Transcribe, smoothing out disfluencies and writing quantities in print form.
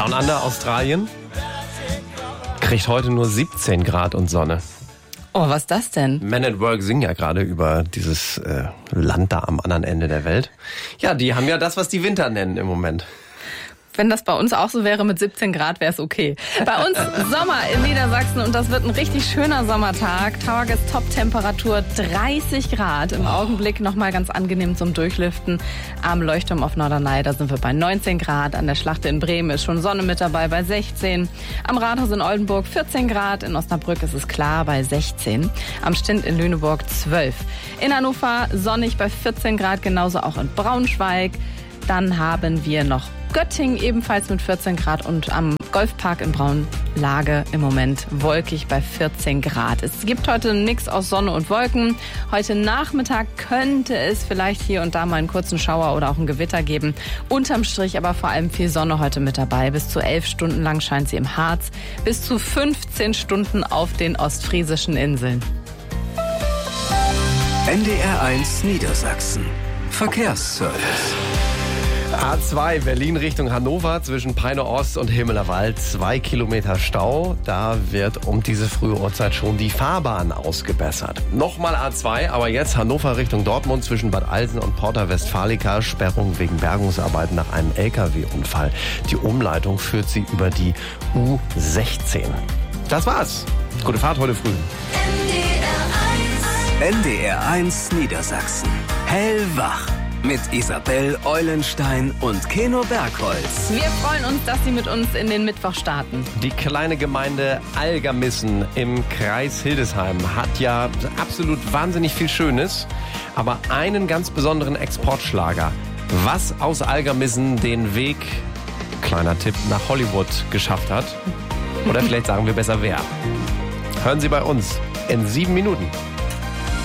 Down Under, Australien, kriegt heute nur 17 Grad und Sonne. Oh, was ist das denn? Men at Work singen ja gerade über dieses Land da am anderen Ende der Welt. Ja, die haben ja das, was die Winter nennen im Moment. Wenn das bei uns auch so wäre mit 17 Grad, wäre es okay. Bei uns Sommer in Niedersachsen und das wird ein richtig schöner Sommertag. Tagestop-Temperatur 30 Grad. Im Augenblick nochmal ganz angenehm zum Durchlüften. Am Leuchtturm auf Norderney, da sind wir bei 19 Grad. An der Schlachte in Bremen ist schon Sonne mit dabei bei 16. Am Rathaus in Oldenburg 14 Grad. In Osnabrück ist es klar bei 16. Am Stint in Lüneburg 12. In Hannover sonnig bei 14 Grad, genauso auch in Braunschweig. Dann haben wir noch Göttingen ebenfalls mit 14 Grad und am Golfpark in Braunlage im Moment wolkig bei 14 Grad. Es gibt heute nichts aus Sonne und Wolken. Heute Nachmittag könnte es vielleicht hier und da mal einen kurzen Schauer oder auch ein Gewitter geben. Unterm Strich aber vor allem viel Sonne heute mit dabei. Bis zu 11 Stunden lang scheint sie im Harz, bis zu 15 Stunden auf den ostfriesischen Inseln. NDR1 Niedersachsen. Verkehrsservice. A2 Berlin Richtung Hannover zwischen Peine Ost und Himmelerwald 2 Kilometer Stau. Da wird um diese frühe Uhrzeit schon die Fahrbahn ausgebessert. Nochmal A2, aber jetzt Hannover Richtung Dortmund zwischen Bad Alsen und Porta Westfalica. Sperrung wegen Bergungsarbeiten nach einem LKW-Unfall. Die Umleitung führt sie über die U16. Das war's. Gute Fahrt heute früh. NDR1 Niedersachsen. Hellwach. Mit Isabel Eulenstein und Keno Bergholz. Wir freuen uns, dass Sie mit uns in den Mittwoch starten. Die kleine Gemeinde Algermissen im Kreis Hildesheim hat ja absolut wahnsinnig viel Schönes, aber einen ganz besonderen Exportschlager. Was aus Algermissen den Weg, kleiner Tipp, nach Hollywood geschafft hat. Oder vielleicht sagen wir besser wer. Hören Sie bei uns in 7 Minuten.